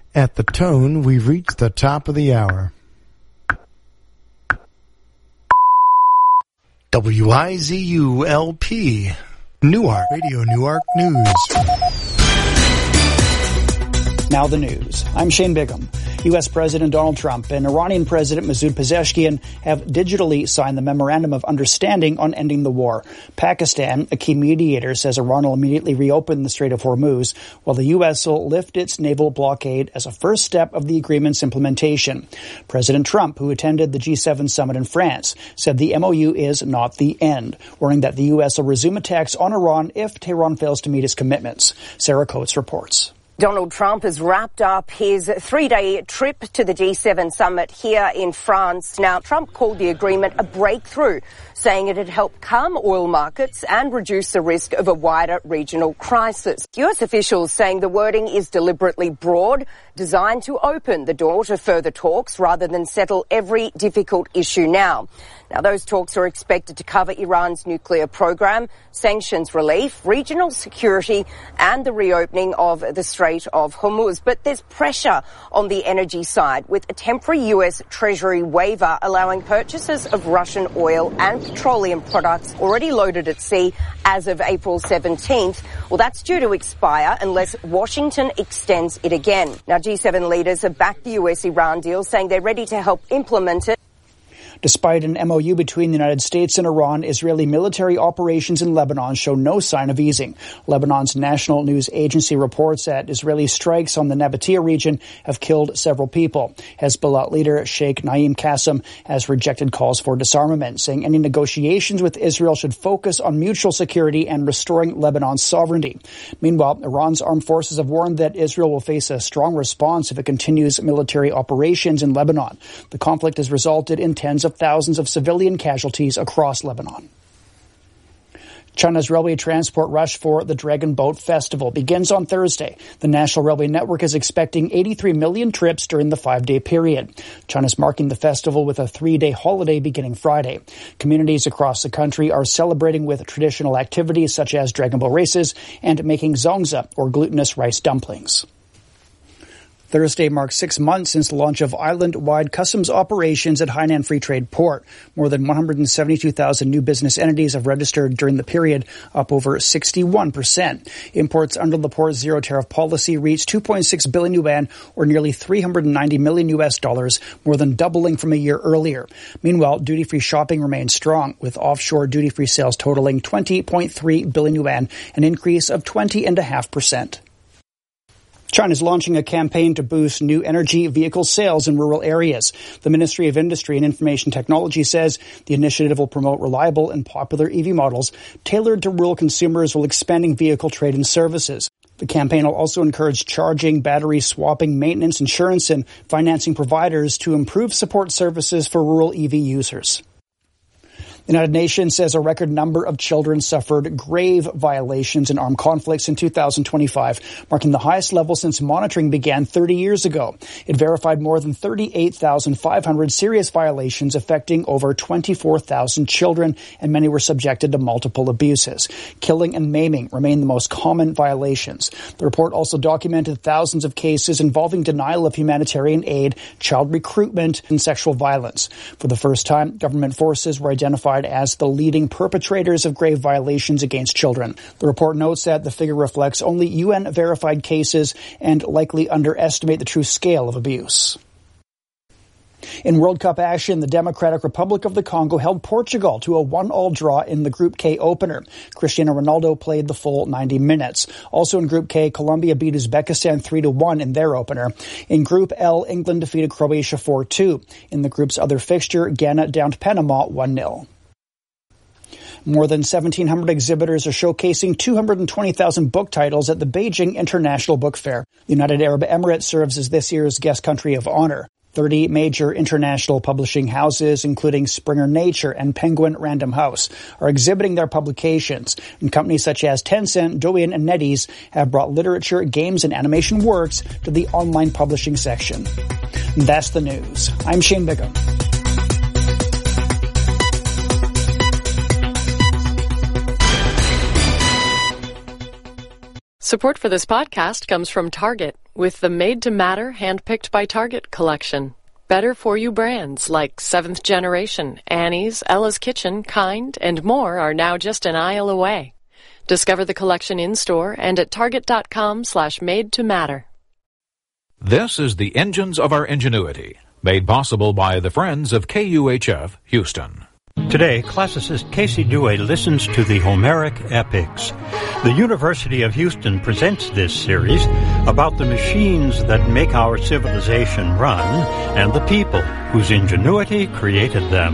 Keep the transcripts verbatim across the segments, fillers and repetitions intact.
At the tone, we've reached the top of the hour. W I Z U L P, Newark, Radio Newark News. Now the news. I'm Shane Bigham. U S. President Donald Trump and Iranian President Masoud Pezeshkian have digitally signed the Memorandum of Understanding on ending the war. Pakistan, a key mediator, says Iran will immediately reopen the Strait of Hormuz, while the U S will lift its naval blockade as a first step of the agreement's implementation. President Trump, who attended the G seven summit in France, said the M O U is not the end, warning that the U S will resume attacks on Iran if Tehran fails to meet its commitments. Sarah Coates reports. Donald Trump has wrapped up his three-day trip to the G seven summit here in France. Now, Trump called the agreement a breakthrough, saying it had helped calm oil markets and reduce the risk of a wider regional crisis. U S officials saying the wording is deliberately broad, designed to open the door to further talks rather than settle every difficult issue now. Now, those talks are expected to cover Iran's nuclear program, sanctions relief, regional security, and the reopening of the Strait of Hormuz. But there's pressure on the energy side, with a temporary U S Treasury waiver allowing purchases of Russian oil and petroleum products already loaded at sea as of April seventeenth. Well, that's due to expire unless Washington extends it again. Now, G seven leaders have backed the U S-Iran deal, saying they're ready to help implement it. Despite an M O U between the United States and Iran, Israeli military operations in Lebanon show no sign of easing. Lebanon's national news agency reports that Israeli strikes on the Nabatea region have killed several people. Hezbollah leader Sheikh Naim Qassem has rejected calls for disarmament, saying any negotiations with Israel should focus on mutual security and restoring Lebanon's sovereignty. Meanwhile, Iran's armed forces have warned that Israel will face a strong response if it continues military operations in Lebanon. The conflict has resulted in tens of thousands of civilian casualties across Lebanon. China's railway transport rush for the Dragon Boat Festival begins on Thursday. The National Railway Network is expecting eighty-three million trips during the five-day period. China's marking the festival with a three-day holiday beginning Friday. Communities across the country are celebrating with traditional activities such as Dragon Boat races and making zongzi, or glutinous rice dumplings. Thursday marks six months since the launch of island-wide customs operations at Hainan Free Trade Port. More than one hundred seventy-two thousand new business entities have registered during the period, up over sixty-one percent. Imports under the port's zero-tariff policy reached two point six billion yuan, or nearly three hundred ninety million U S dollars, more than doubling from a year earlier. Meanwhile, duty-free shopping remains strong, with offshore duty-free sales totaling twenty point three billion yuan, an increase of twenty point five percent. China is launching a campaign to boost new energy vehicle sales in rural areas. The Ministry of Industry and Information Technology says the initiative will promote reliable and popular E V models tailored to rural consumers while expanding vehicle trade-in services. The campaign will also encourage charging, battery swapping, maintenance, insurance, and financing providers to improve support services for rural E V users. The United Nations says a record number of children suffered grave violations in armed conflicts in two thousand twenty-five, marking the highest level since monitoring began thirty years ago. It verified more than thirty-eight thousand five hundred serious violations affecting over twenty-four thousand children, and many were subjected to multiple abuses. Killing and maiming remain the most common violations. The report also documented thousands of cases involving denial of humanitarian aid, child recruitment, and sexual violence. For the first time, government forces were identified as the leading perpetrators of grave violations against children. The report notes that the figure reflects only U N-verified cases and likely underestimate the true scale of abuse. In World Cup action, the Democratic Republic of the Congo held Portugal to a one-all draw in the Group K opener. Cristiano Ronaldo played the full ninety minutes. Also in Group K, Colombia beat Uzbekistan three to one in their opener. In Group L, England defeated Croatia four two. In the group's other fixture, Ghana downed Panama one nil. More than seventeen hundred exhibitors are showcasing two hundred twenty thousand book titles at the Beijing International Book Fair. The United Arab Emirates serves as this year's guest country of honor. thirty major international publishing houses, including Springer Nature and Penguin Random House, are exhibiting their publications, and companies such as Tencent, Douyin, and NetEase have brought literature, games, and animation works to the online publishing section. And that's the news. I'm Shane Bigham. Support for this podcast comes from Target with the Made to Matter Handpicked by Target collection. Better for you brands like Seventh Generation, Annie's, Ella's Kitchen, Kind, and more are now just an aisle away. Discover the collection in-store and at target.com slash made to matter. This is the Engines of Our Ingenuity, made possible by the Friends of K U H F Houston. Today, classicist Casey Dewey listens to the Homeric epics. The University of Houston presents this series about the machines that make our civilization run and the people whose ingenuity created them.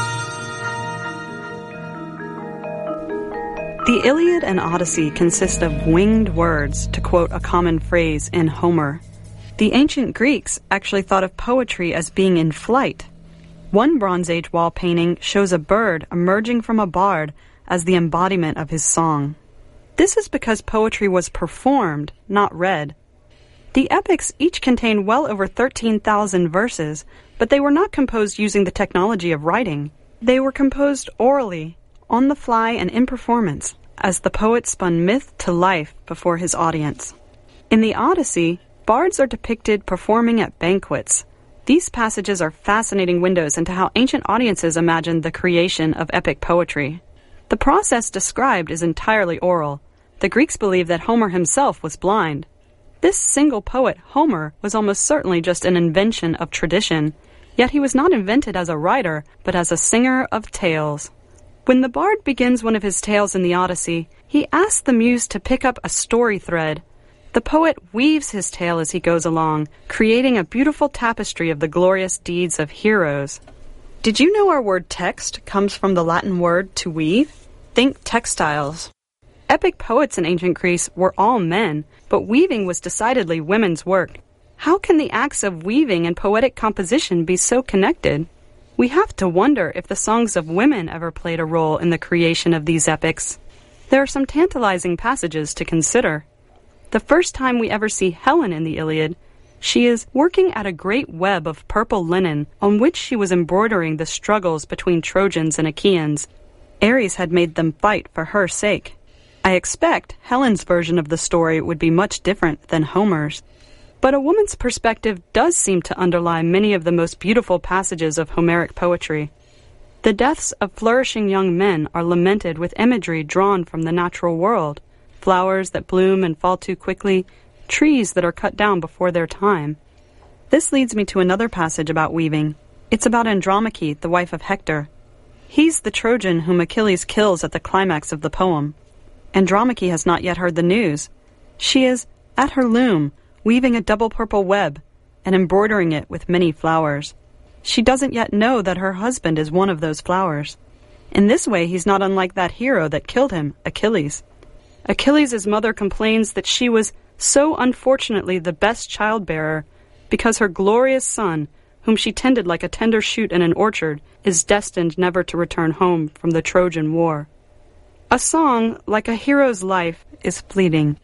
The Iliad and Odyssey consist of winged words, to quote a common phrase in Homer. The ancient Greeks actually thought of poetry as being in flight. One Bronze Age wall painting shows a bird emerging from a bard as the embodiment of his song. This is because poetry was performed, not read. The epics each contain well over thirteen thousand verses, but they were not composed using the technology of writing. They were composed orally, on the fly and in performance, as the poet spun myth to life before his audience. In the Odyssey, bards are depicted performing at banquets. These passages are fascinating windows into how ancient audiences imagined the creation of epic poetry. The process described is entirely oral. The Greeks believed that Homer himself was blind. This single poet, Homer, was almost certainly just an invention of tradition, yet he was not invented as a writer, but as a singer of tales. When the bard begins one of his tales in the Odyssey, he asks the muse to pick up a story thread. The poet weaves his tale as he goes along, creating a beautiful tapestry of the glorious deeds of heroes. Did you know our word text comes from the Latin word to weave? Think textiles. Epic poets in ancient Greece were all men, but weaving was decidedly women's work. How can the acts of weaving and poetic composition be so connected? We have to wonder if the songs of women ever played a role in the creation of these epics. There are some tantalizing passages to consider. The first time we ever see Helen in the Iliad, she is working at a great web of purple linen on which she was embroidering the struggles between Trojans and Achaeans. Ares had made them fight for her sake. I expect Helen's version of the story would be much different than Homer's. But a woman's perspective does seem to underlie many of the most beautiful passages of Homeric poetry. The deaths of flourishing young men are lamented with imagery drawn from the natural world. Flowers that bloom and fall too quickly, trees that are cut down before their time. This leads me to another passage about weaving. It's about Andromache, the wife of Hector. He's the Trojan whom Achilles kills at the climax of the poem. Andromache has not yet heard the news. She is at her loom, weaving a double purple web and embroidering it with many flowers. She doesn't yet know that her husband is one of those flowers. In this way, he's not unlike that hero that killed him, Achilles. Achilles' mother complains that she was so unfortunately the best childbearer because her glorious son, whom she tended like a tender shoot in an orchard, is destined never to return home from the Trojan War. A song, like a hero's life, is fleeting.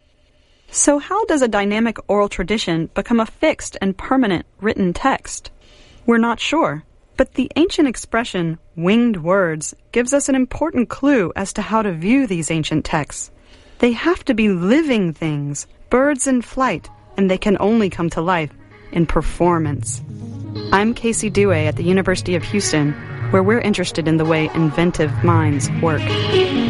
So how does a dynamic oral tradition become a fixed and permanent written text? We're not sure, but the ancient expression, winged words, gives us an important clue as to how to view these ancient texts. They have to be living things, birds in flight, and they can only come to life in performance. I'm Casey Dewey at the University of Houston, where we're interested in the way inventive minds work.